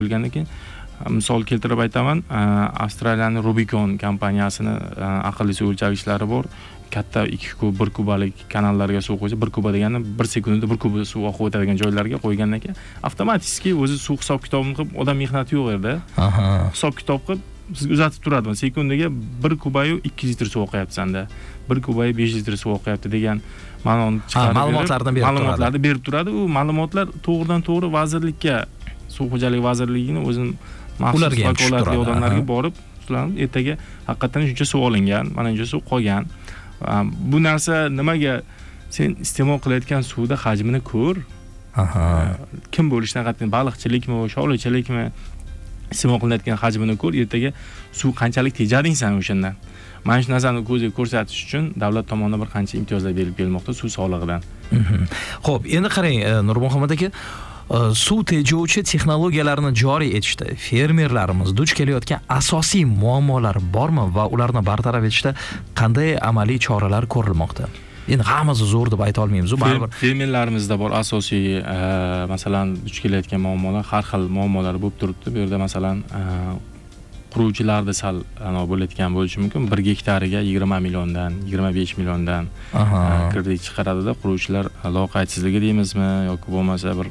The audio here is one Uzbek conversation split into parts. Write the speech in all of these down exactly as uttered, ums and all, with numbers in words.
bo'lgandan keyin misol keltirib aytaman, Avstraliyaning Rubicon kompaniyasini aqlli suv o'lchagichlari bor. Katta ikki kub, bir kubalik kanallarga suv qo'ysa, bir kuba degani bir sekundda bir kuba suv oqib o'tadigan joylarga qo'ygandan keyin avtomatik o'zi suv hisob-kitobini qilib, odam mehnati yo'q yerda. Aha. Hisob-kitob qilib sizga uzatib turadi. Sekundaga bir kubayu ikki litr suv oqyapti-sanda. bir kubayu besh litr suv oqyapti degan ma'lumotni chiqarib ma'lumotlarni berib turadi. Ma'lumotlarni berib turadi. U ma'lumotlar to'g'ridan-to'g'ri vazirlikka, Suv xo'jaligi vazirligining o'zining maxsus vakolatli odamlarga borib, ularni ertaga haqiqatan shuncha suv olingan, mana shuncha suv qolgan. Bu narsa nimaga sen iste'mol qilayotgan suvda hajmini ko'r. Aha. Kim bo'lishidan qat'iy baliqchilikmi, shovlichilikmi iste'mol qilayotgan hajmini ko'r, ertaga suv qanchalik tejading sen o'shandan. Mana shu narsani ko'zga ko'rsatish uchun davlat tomonidan bir qancha imtiyozlar berib kelmoqda suv sog'lig'idan. Xo'p, endi qarang Nurmuhammad aka, suv tejovchi texnologiyalarni joriy etishda fermerlarimiz duch kelayotgan asosiy muammolar bormi va ularni bartaraf etishda qanday amaliy choralar ko'rilmoqda? Endi hammasi zo'r deb ayta olmaymiz, baribir fermerlarimizda bor asosiy masalan duch kelayotgan muammolar har xil muammolar bo'lib turibdi. Bu yerda masalan quruvchilarda sal ana bo'layotgan bo'lishi mumkin. bir gektariga yigirma milliondan, yigirma besh milliondan kredit chiqaradida quruvchilar loqaysizligi deymizmi yoki bo'lmasa bir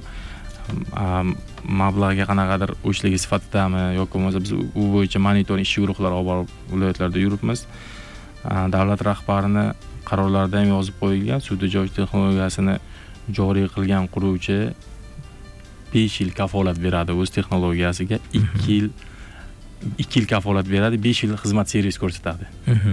mablag'ga qanaqadir o'chligi sifatidami yoki bo'lmasa biz u bo'yicha monitoring ish guruhlari olib borib viloyatlarda yuribmiz. Davlat rahbarini qarorlarida ham yozib qo'yilgan, suv tejovchi texnologiyasini joriy qilgan quruvchi besh yil kafolat beradi o'z texnologiyasiga, ikki yil ikki yil kafolat beradi, besh yil xizmat servis ko'rsatadi.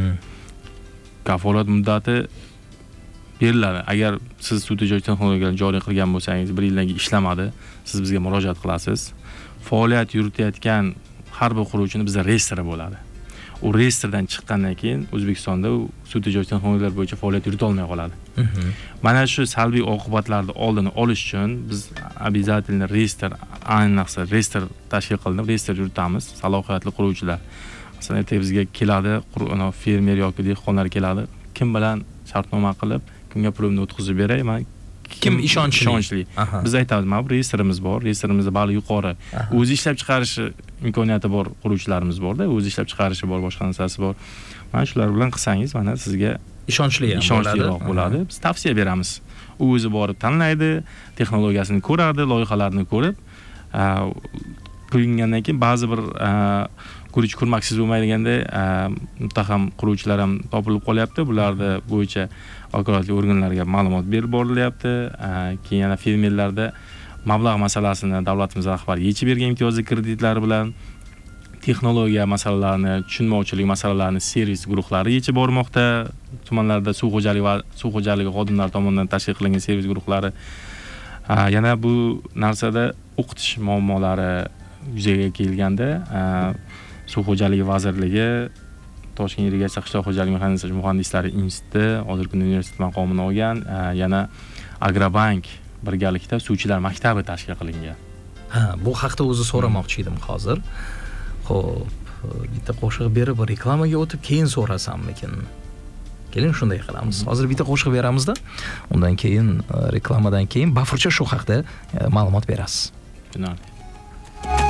Kafolat muddati beriladi. Agar siz suv tejovchi texnologiyani joriy qilgan bo'lsangiz, bir yildan keyin ishlamadi, siz bizga murojaat qilasiz. Faoliyat yuritayotgan har bir quruvchini bizda reyestri bo'ladi. U reyestrdan chiqqandan keyin O'zbekistonda u suv tejovchi texnologiyalar bo'yicha faoliyat yurita olmay qoladi. Mana shu salbiy oqibatlarni oldini olish uchun biz обязательно reyestr, ayniqsa reyestr tashkil qilib, reyestr yuritamiz, salohiyatli quruvchilar. Masalan, ertaga bizga keladi, fermer yoki dehqonlar keladi, kim bilan shartnoma qilib, kimga pulimni o'tkazib beray, men kim ishonchli. ishonchli. Biz aytamiz, mana bu reyestrimiz bor, reyestrimizda bali yuqori. O'zi ishlab chiqarishi imkoniyati bor quruvchilarimiz borda, o'zi ishlab chiqarishi bor, boshqa narsasi bor. Mana shular bilan qilsangiz, mana sizga ishonchli ham ishonchliroq bo'ladi. Biz tavsiya beramiz. U o'zi borib tanlaydi, texnologiyasini ko'radi, loyihalarni ko'rib, qilingandan keyin ba'zi bir ko'rish ko'rmaksiz bo'lmaydiganda muttaham quruvchilar ham topilib qolyapti. Bularda bo'yicha vakolatli organlarga ma'lumot berib borilyapti. Keyin yana fermerlarda mablag' masalasini davlatimiz rahbari yechib bergan imtiyozli kreditlar bilan texnologiya masalalarini, tushunmovchilik masalalarini servis guruhlari yechib bormoqda. Tumanlarda suv xo'jaligi va suv xo'jaligi xodimlari tomonidan tashkil qilingan servis guruhlari. Yana bu narsada o'qitish muammolari yuzaga kelganda Suv xo'jaligi vazirligi, Toshkent irrigatsiya qishloq xo'jaligi mexanizatsiya muhandislari instituti hozirgi kunda universitet maqomini olgan, yana Agrobank birgalikda suvchilar maktabi tashkil qilingan. Ha, bu haqda o'zi so'ramoqchi edim hozir. Xo'p, bitta qo'shiq berib reklamaga o'tib keyin so'rasammikin. Keling shunday qilamiz. Hozir bitta qo'shiq beramizda, undan keyin reklamadan keyin bafurcha shu haqda ma'lumot berasiz. Tushunarli.